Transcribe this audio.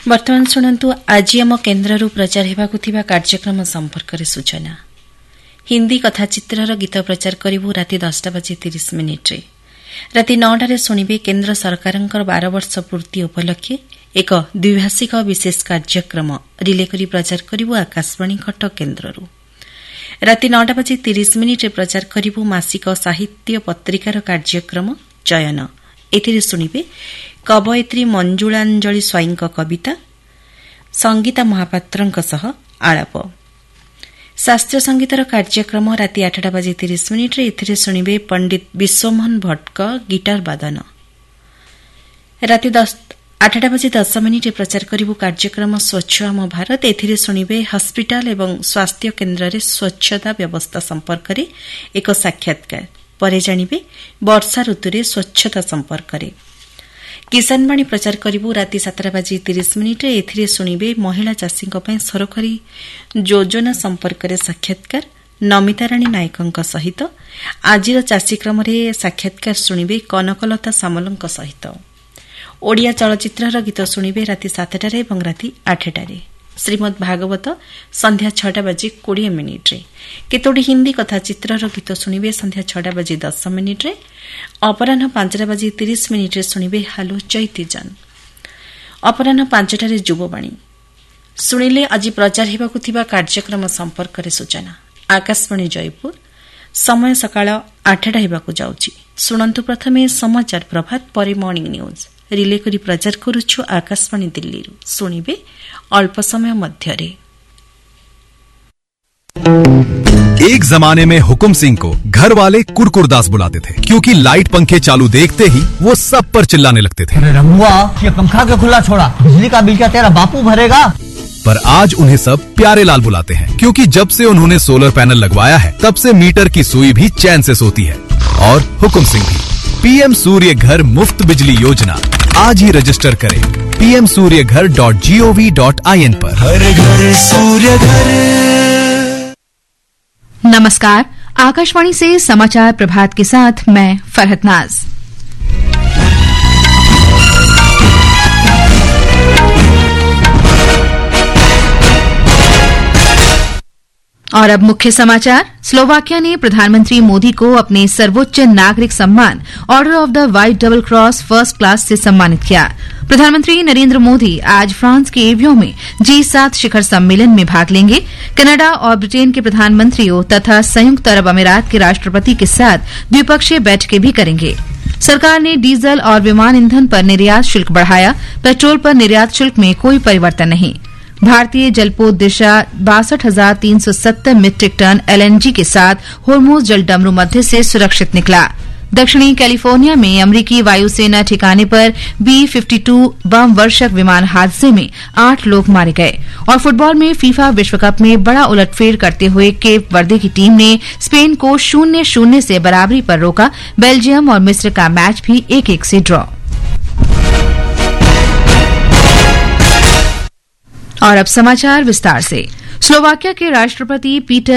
वर्तमान शुणु आज आम केन्द्र प्रचार होगा कार्यक्रम संपर्क में सूचना। हिंदी कथाचित्र गीत प्रचार करूँ राति 10:30 राति 9 शुणे केन्द्र सरकार 12 वर्ष पूर्ति उपलक्षे एक द्विभाषिक विशेष कार्यक्रम रिले करी प्रचार करूँ आकाशवाणी कटक केन्द्र। राति 9:30 प्रचार करूँ मासिक साहित्य पत्रिकार कार्यक्रम चयन। एथिरे शुणिबे कवयित्री मंजुलांजलि स्वाईंक कविता, संगीता महापात्रंक सह आलाप। शास्त्रीय संगीतर कार्यक्रम राति 8:30 एथिरे शुणिबे पंडित विश्वमोहन भट्टक गिटार वादन। राति 8:10 प्रचार करूँ कार्यक्रम स्वच्छ आम भारत। एथिरे शुणिबे हस्पिटाल एवं स्वास्थ्य केन्द्र रे स्वच्छता व्यवस्था संपर्क में एक साक्षात्कार। परे जानिबे वर्षा ऋतुरे स्वच्छता संपर्क में। किसानवाणी प्रचार करूँ राति 7:30 एथिरे शुणिबे महिला चाषी सरकारी योजना संपर्क में साक्षात्कार नमिता राणी नायकों सहित। आजिर चाषी क्रम साक्षात्कार शुणिबे कनकलता सामलंक सहित। ओडिया चलचित्र गीत शुणिबे राति 7 और राति 8। श्रीमद भागवत संध्या 6:20 केतोटी हिंदी कथाचित्र गीत शुणिबे संध्या 6:10 अपराह 5:30 शुणिबे हालो चैतीजन। अपराह 5 युववाणी शुणिले आज प्रचार होगा कार्यक्रम संपर्क में सूचना। आकाशवाणी जयपुर समय सकाळ 8 होगाकू जाउछि। शुणन्तु प्रथमे समाचार प्रभात परे मॉर्निंग न्यूज रिले करी प्रचार करुछु आकाशवाणी दिल्ली। शुणिबे अल्प समय मध्यरे। एक जमाने में हुकुम सिंह को घर वाले कुरकुरदास बुलाते थे, क्योंकि लाइट पंखे चालू देखते ही वो सब पर चिल्लाने लगते थे। अरे रमुआ, ये पंखा क्यों खुला छोड़ा? बिजली का बिल क्या तेरा बापू भरेगा? पर आज उन्हें सब प्यारे लाल बुलाते हैं, क्योंकि जब से उन्होंने सोलर पैनल लगवाया है तब से मीटर की सुई भी चैन से सोती है। और हुकुम सिंह भी। पीएम सूर्य घर मुफ्त बिजली योजना आज ही रजिस्टर करें pmsuryaghar.gov.in पर। हर घर सूर्य घर। नमस्कार, आकाशवाणी से समाचार प्रभात के साथ मैं फरहत नाज। और अब मुख्य समाचार। स्लोवाकिया ने प्रधानमंत्री मोदी को अपने सर्वोच्च नागरिक सम्मान order of the white double cross first class से सम्मानित किया। प्रधानमंत्री नरेंद्र मोदी आज फ्रांस के एवियो में G7 शिखर सम्मेलन में भाग लेंगे। कनाडा और ब्रिटेन के प्रधानमंत्रियों तथा संयुक्त अरब अमीरात के राष्ट्रपति के साथ द्विपक्षीय बैठकें भी करेंगे। सरकार ने डीजल और विमान ईंधन पर निर्यात शुल्क बढ़ाया। पेट्रोल पर निर्यात शुल्क में कोई परिवर्तन नहीं। भारतीय जलपोत दिशा 62,370 मीट्रिक टन LNG के साथ होर्मुज जलडमरू मध्य से सुरक्षित निकला। दक्षिणी कैलिफोर्निया में अमेरिकी वायुसेना ठिकाने पर B-52 बम वर्षक विमान हादसे में 8 लोग मारे गए। और फुटबॉल में फीफा विश्व कप में बड़ा उलटफेर करते हुए केप वर्दे की टीम ने स्पेन को 0-0 से बराबरी पर रोका। बेल्जियम और मिस्र का मैच भी 1-1 से ड्रॉ। और अब समाचार विस्तार से। स्लोवाकिया के राष्ट्रपति पीटर